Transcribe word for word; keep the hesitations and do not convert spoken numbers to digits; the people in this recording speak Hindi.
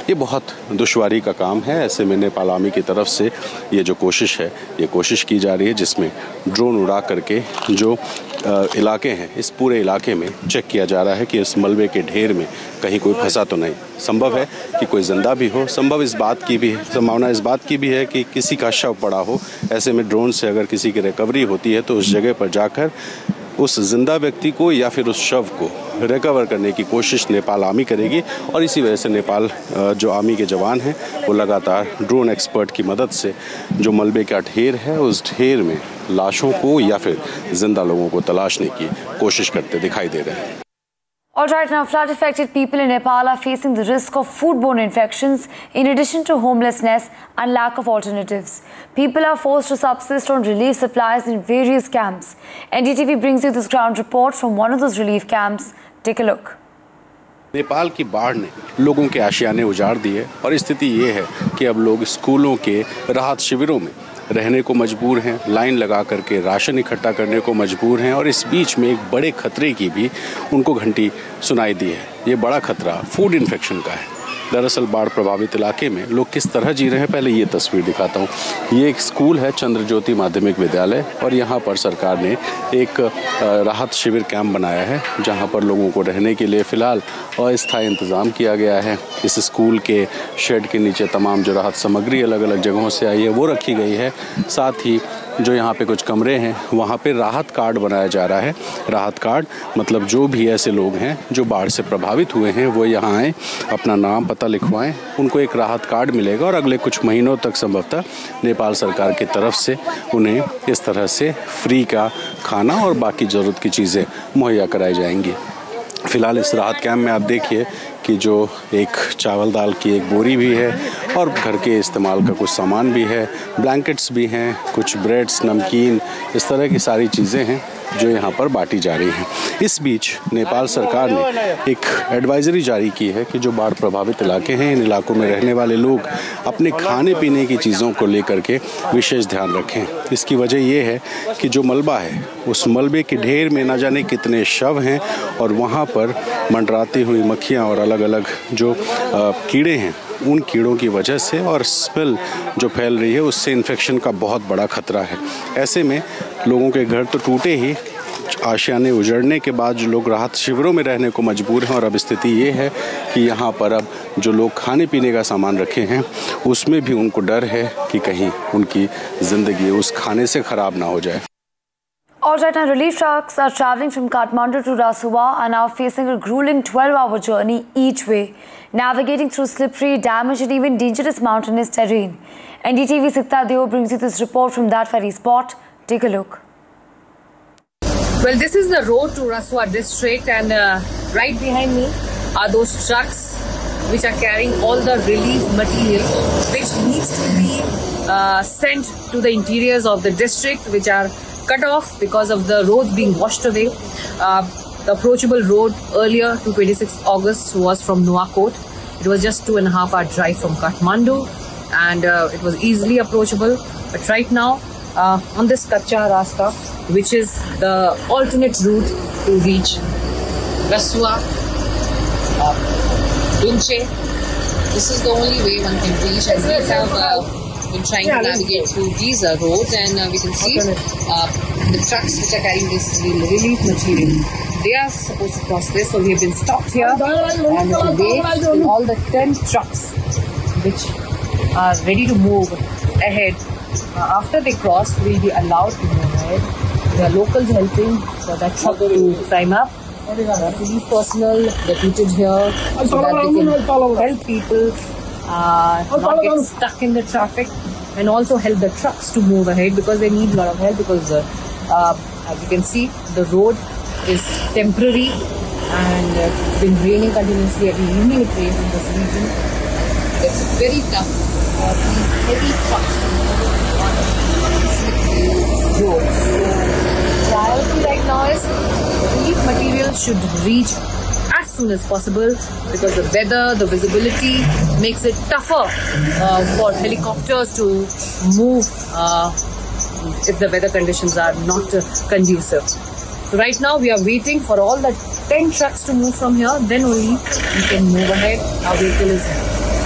ये बहुत दुश्वारी का काम है। ऐसे में नेपाल आर्मी की तरफ से ये जो कोशिश है, ये कोशिश की जा रही है जिसमें ड्रोन उड़ा करके जो इलाके हैं, इस पूरे इलाके में चेक किया जा रहा है कि इस मलबे के ढेर में कहीं कोई फंसा तो नहीं। संभव है कि कोई जिंदा भी हो, संभव इस बात की भी संभावना इस बात की भी है कि किसी का शव पड़ा हो। ऐसे में ड्रोन से अगर किसी की रिकवरी होती है तो उस जगह पर जाकर उस जिंदा व्यक्ति को या फिर उस शव को रिकवर करने की कोशिश नेपाल आर्मी करेगी। और इसी वजह से नेपाल जो आर्मी के जवान हैं वो लगातार ड्रोन एक्सपर्ट की मदद से जो मलबे का ढेर है, उस ढेर में लाशों को या फिर जिंदा लोगों को तलाशने की कोशिश करते दिखाई दे रहे हैं। All right, now flood-affected people in Nepal are facing the risk of foodborne infections in addition to homelessness and lack of alternatives. People are forced to subsist on relief supplies in various camps. N D T V brings you this ground report from one of those relief camps. Take a look. Nepal की बाढ़ ने लोगों के आशियाने उजाड़ दिए और स्थिति ये है कि अब लोग स्कूलों के राहत शिविरों में रहने को मजबूर हैं, लाइन लगा करके राशन इकट्ठा करने को मजबूर हैं। और इस बीच में एक बड़े खतरे की भी उनको घंटी सुनाई दी है। ये बड़ा खतरा फूड इन्फेक्शन का है। दरअसल बाढ़ प्रभावित इलाके में लोग किस तरह जी रहे हैं, पहले ये तस्वीर दिखाता हूँ। ये एक स्कूल है, चंद्र ज्योति माध्यमिक विद्यालय, और यहाँ पर सरकार ने एक राहत शिविर कैंप बनाया है जहाँ पर लोगों को रहने के लिए फ़िलहाल अस्थायी इंतज़ाम किया गया है। इस स्कूल के शेड के नीचे तमाम जो राहत सामग्री अलग अलग जगहों से आई है वो रखी गई है। साथ ही जो यहाँ पे कुछ कमरे हैं वहाँ पे राहत कार्ड बनाया जा रहा है। राहत कार्ड मतलब जो भी ऐसे लोग हैं जो बाढ़ से प्रभावित हुए हैं वो यहाँ आएँ, अपना नाम पता लिखवाएं, उनको एक राहत कार्ड मिलेगा और अगले कुछ महीनों तक संभवतः नेपाल सरकार की तरफ से उन्हें इस तरह से फ्री का खाना और बाकी ज़रूरत की चीज़ें मुहैया कराई जाएंगी। फ़िलहाल इस राहत कैंप में आप देखिए कि जो एक चावल दाल की एक बोरी भी है और घर के इस्तेमाल का कुछ सामान भी है, ब्लैंकेट्स भी हैं, कुछ ब्रेड्स, नमकीन, इस तरह की सारी चीज़ें हैं जो यहाँ पर बांटी जा रही हैं। इस बीच नेपाल सरकार ने एक एडवाइजरी जारी की है कि जो बाढ़ प्रभावित इलाके हैं, इन इलाकों में रहने वाले लोग अपने खाने पीने की चीज़ों को लेकर के विशेष ध्यान रखें। इसकी वजह ये है कि जो मलबा है उस मलबे के ढेर में ना जाने कितने शव हैं और वहाँ पर मंडराती हुई मक्खियाँ और अलग अलग जो कीड़े हैं, उन कीड़ों की वजह से और स्मेल जो फैल रही है उससे इन्फेक्शन का बहुत बड़ा खतरा है। ऐसे में लोगों के घर तो टूटे ही, आशियाने उजड़ने के बाद जो लोग राहत शिविरों में रहने को मजबूर हैं। और अब स्थिति ये है कि यहाँ पर अब जो लोग खाने पीने का सामान रखे हैं उसमें भी उनको डर है कि कहीं उनकी ज़िंदगी उस खाने से ख़राब ना हो जाए। All right, now relief trucks are travelling from Kathmandu to Rasuwa are now facing a grueling twelve-hour journey each way, navigating through slippery, damaged and even dangerous mountainous terrain. N D T V Sikta Deo brings you this report from that very spot. Take a look. Well, this is the road to Rasuwa district, and uh, right behind me are those trucks which are carrying all the relief material which needs to be uh, sent to the interiors of the district, which are cut off because of the roads being washed away. Uh, the approachable road earlier to twenty-sixth August was from Nuwakot. It was just two and a half hour drive from Kathmandu, and uh, it was easily approachable. But right now, uh, on this Kacha Rasta, which is the alternate route to reach Rasuwa, uh, Dunche, this is the only way one can reach, as we have uh, been trying to navigate through these uh, roads, and uh, we can see uh, the trucks which are carrying this relief material. They are supposed to cross this, so we have been stopped here and we wait till all the ten trucks which are ready to move ahead. Uh, after they cross, we will be allowed to move ahead. There are locals helping for that truck to climb up. The police personnel deputed here so that they can help people uh, not get stuck in the traffic, and also help the trucks to move ahead because they need a lot of help, because uh, uh, as you can see, the road is temporary and uh, it's been raining continuously. Every evening it rains in this region. It's very tough for these heavy trucks to move on this road. So, priority right now is the relief material should reach as soon as possible, because the weather, the visibility makes it tougher uh, for helicopters to move uh, if the weather conditions are not uh, conducive. So right now we are waiting for all the ten trucks to move from here, then only we can move ahead. Our vehicle is